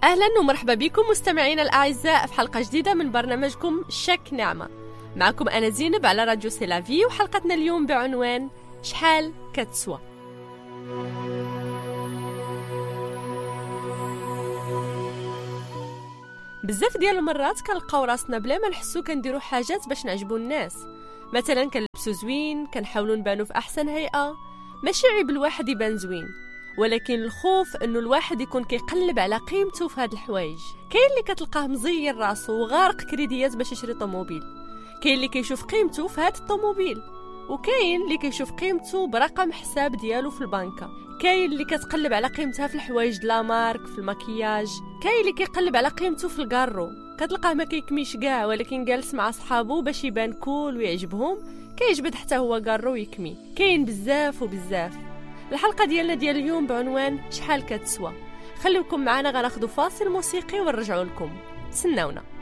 أهلا ومرحبا بكم مستمعينا الأعزاء في حلقة جديدة من برنامجكم شك نعمة. معكم أنا زينب على راديو سيلافي، وحلقتنا اليوم بعنوان شحال كتسوى. بزاف ديال المرات كنلقاو راسنا بلا ما نحسو كنديرو حاجات باش نعجبو الناس، مثلا كنلبسو زوين، كنحاولو نبانو في أحسن هيئة. ماشي عيب الواحد يبان زوين، ولكن الخوف انه الواحد يكون كيقلب على قيمته في هاد الحوايج. كاين اللي كتلقاه مزير راسو وغارق كريديات باش يشري طوموبيل، كاين اللي كيشوف قيمته في هاد الطوموبيل، وكاين اللي كيشوف قيمته برقم حساب ديالو في البنكه، كاين اللي كتقلب على قيمتها في الحوايج د لا مارك، في المكياج، كاين اللي كيقلب على قيمته في الكارو، كتلقاه ما كيكميش كاع ولكن جالس مع صحابو باش يبان كول ويعجبهم، كيجبد حتى هو كارو ويكمي. كاين بزاف وبزاف. الحلقة ديالنا ديال اليوم بعنوان شحال كتسوى. خليكم معنا، غناخدو فاصل موسيقي ونرجعوا لكم، تسناونا.